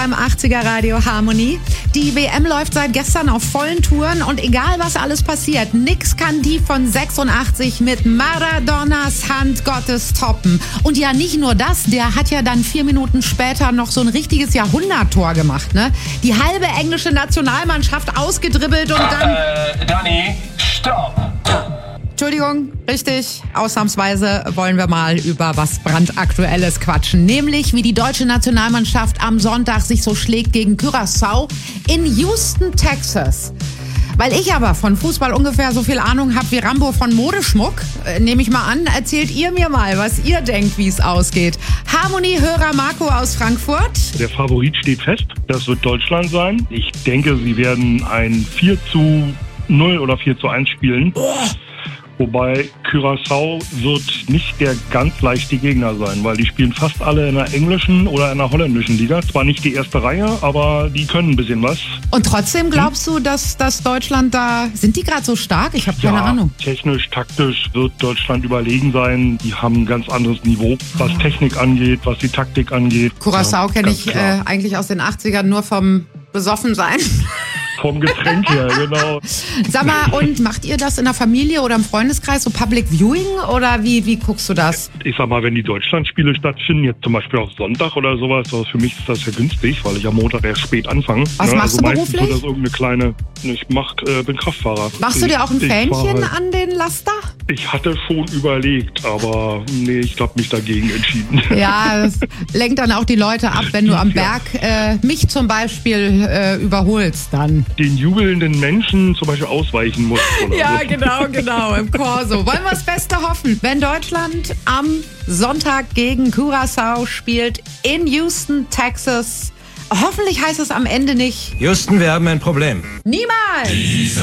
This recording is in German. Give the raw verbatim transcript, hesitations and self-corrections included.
Beim achtziger Radio Harmony. Die W M läuft seit gestern auf vollen Touren und egal was alles passiert, nix kann die von sechsundachtzig mit Maradonas Hand Gottes toppen. Und ja, nicht nur das, der hat ja dann vier Minuten später noch so ein richtiges Jahrhunderttor gemacht, ne? Die halbe englische Nationalmannschaft ausgedribbelt und dann... Äh, Dani, stopp! Entschuldigung, richtig. Ausnahmsweise wollen wir mal über was brandaktuelles quatschen. Nämlich, wie die deutsche Nationalmannschaft am Sonntag sich so schlägt gegen Curaçao in Houston, Texas. Weil ich aber von Fußball ungefähr so viel Ahnung habe wie Rambo von Modeschmuck, äh, nehme ich mal an, erzählt ihr mir mal, was ihr denkt, wie es ausgeht. Harmony-Hörer Marco aus Frankfurt. Der Favorit steht fest, das wird Deutschland sein. Ich denke, sie werden ein vier zu null oder vier zu eins spielen. Oh. Wobei Curaçao wird nicht der ganz leichte Gegner sein, weil die spielen fast alle in der englischen oder in der holländischen Liga. Zwar nicht die erste Reihe, aber die können ein bisschen was. Und trotzdem glaubst du, dass, dass Deutschland da... Sind die gerade so stark? Ich habe keine ja, Ahnung. Technisch, taktisch wird Deutschland überlegen sein. Die haben ein ganz anderes Niveau, was oh. Technik angeht, was die Taktik angeht. Curaçao ja, kenne ich äh, eigentlich aus den achtzigern nur vom Besoffensein. Vom Getränk her, genau. Sag mal, und macht ihr das in der Familie oder im Freundeskreis, so Public Viewing, oder wie, wie guckst du das? Ich sag mal, wenn die Deutschlandspiele stattfinden, jetzt zum Beispiel auf Sonntag oder sowas, also für mich ist das ja günstig, weil ich am Montag erst spät anfange. Was ne? machst also du beruflich? Wird das irgendeine kleine, ich mach, äh, bin Kraftfahrer. Machst ich, du dir auch ein Fähnchen halt, an den Laster? Ich hatte schon überlegt, aber nee, ich habe mich dagegen entschieden. Ja, das lenkt dann auch die Leute ab, wenn du am Berg äh, mich zum Beispiel äh, überholst dann. Den jubelnden Menschen zum Beispiel ausweichen muss. Oder ja, so. genau, genau, im Corso. Wollen wir das Beste hoffen. Wenn Deutschland am Sonntag gegen Curaçao spielt in Houston, Texas, hoffentlich heißt es am Ende nicht... Houston, wir haben ein Problem. Niemals!